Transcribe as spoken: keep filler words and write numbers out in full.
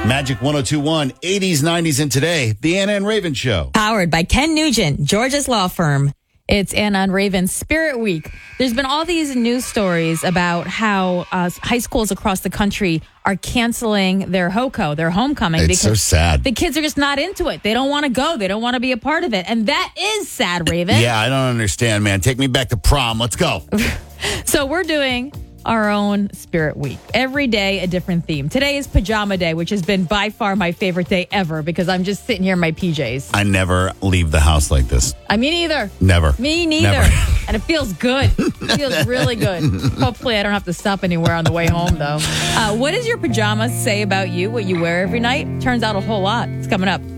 Magic one oh two point one, eighties, nineties, and today, the Anna and Raven Show. Powered by Ken Nugent, Georgia's law firm. It's Anna and Raven Spirit Week. There's been all these news stories about how uh, high schools across the country are canceling their HOCO, their homecoming. It's because so sad. The kids are just not into it. They don't want to go. They don't want to be a part of it. And that is sad, Raven. Yeah, I don't understand, man. Take me back to prom. Let's go. So we're doing our own Spirit Week. Every day, a different theme. Today is Pajama Day, which has been by far my favorite day ever because I'm just sitting here in my P Js. I never leave the house like this. I mean, neither. Never. Me neither. Never. And it feels good. It feels really good. Hopefully, I don't have to stop anywhere on the way home, though. Uh, what does your pajamas say about you, what you wear every night? Turns out a whole lot. It's coming up.